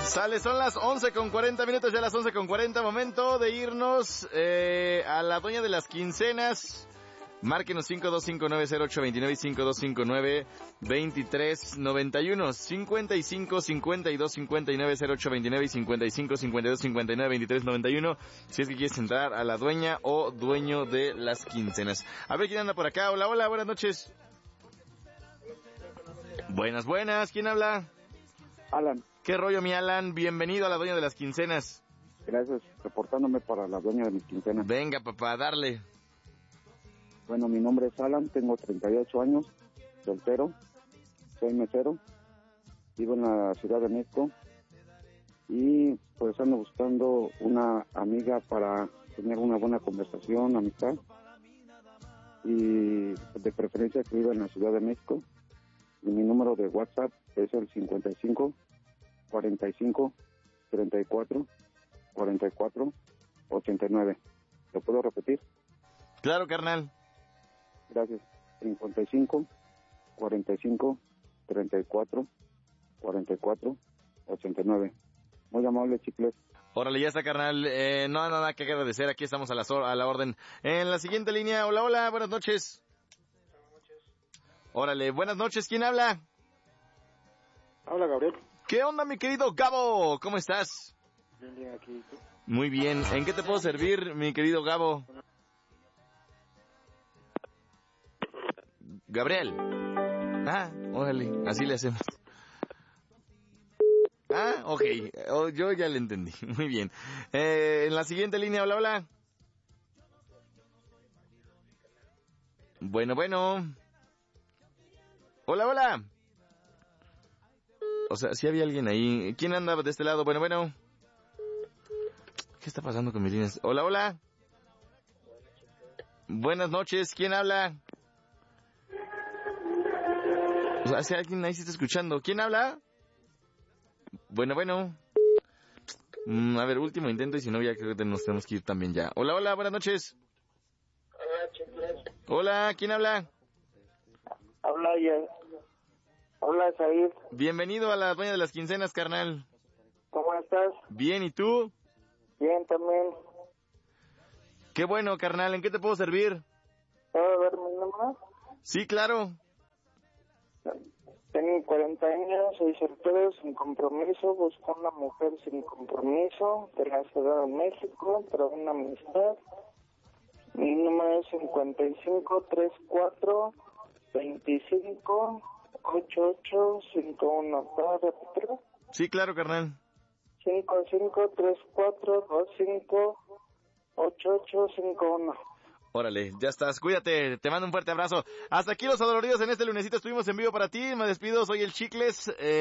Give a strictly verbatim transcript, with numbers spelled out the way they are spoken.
Sale, son las once con cuarenta minutos, ya las once con cuarenta, momento de irnos eh, a la dueña de las quincenas. Márquenos cinco dos cinco nueve cero ocho dos nueve y cinco dos cinco nueve veintitrés noventa y uno, cincuenta y cinco cincuenta y dos cincuenta y nueve cero ocho veintinueve y cincuenta y cinco cincuenta y dos cincuenta y nueve veintitrés noventa y uno, si es que quieres entrar a la dueña o dueño de las quincenas. A ver quién anda por acá. Hola, hola, buenas noches. Buenas, buenas, ¿quién habla? Alan. ¿Qué rollo, mi Alan? Bienvenido a la dueña de las quincenas. Gracias, reportándome para la dueña de mis quincenas. Venga, papá, darle. Bueno, mi nombre es Alan, tengo treinta y ocho años, soltero, soy mesero, vivo en la Ciudad de México y pues ando buscando una amiga para tener una buena conversación, amistad, y de preferencia que viva en la Ciudad de México. Y mi número de WhatsApp es el cincuenta y cinco cuarenta y cinco treinta y cuatro cuarenta y cuatro ochenta y nueve. ¿Lo puedo repetir? Claro, carnal. Gracias. cincuenta y cinco cuarenta y cinco treinta y cuatro cuarenta y cuatro ochenta y nueve. Muy amable, chicles. Órale, ya está, carnal. Eh, no, nada que agradecer. Aquí estamos a la, a la orden. En la siguiente línea. Hola, hola. Buenas noches. Buenas noches. Órale, buenas noches. ¿Quién habla? Habla Gabriel. ¿Qué onda, mi querido Gabo? ¿Cómo estás? Bien, bien, aquí. ¿Y tú? Muy bien. ¿En qué te puedo servir, mi querido Gabo? Gabriel. Ah, órale. Así le hacemos. Ah, ok. Oh, yo ya le entendí. Muy bien. Eh, en la siguiente línea, hola, hola. Bueno, bueno. Hola, hola. O sea, si había alguien ahí. ¿Quién anda de este lado? Bueno, bueno. ¿Qué está pasando con mis líneas? Hola, hola. Buenas noches. ¿Quién habla? O sea, si alguien ahí se está escuchando. ¿Quién habla? Bueno, bueno. Mm, a ver, último intento y si no ya creo que nos tenemos que ir también ya. Hola, hola, buenas noches. Hola, chicos. Hola, ¿quién habla? Habla ya. Hola, Said. Bienvenido a la dueña de las quincenas, carnal. ¿Cómo estás? Bien, ¿y tú? Bien, también. Qué bueno, carnal. ¿En qué te puedo servir? ¿Puedo ver mi número? Sí, claro. Tengo cuarenta años, soy soltero, sin compromiso, busco una mujer sin compromiso, de la Ciudad de México, para una amistad. Mi número es cincuenta y cinco treinta y cuatro veinticinco ochenta y ocho cincuenta y uno. ¿Puedo repetirlo? Sí, claro, carnal. cincuenta y cinco treinta y cuatro veinticinco ochenta y ocho cincuenta y uno. Órale, ya estás. Cuídate, te mando un fuerte abrazo. Hasta aquí los adoloridos en este lunesito. Estuvimos en vivo para ti. Me despido, soy el Chicles. Eh...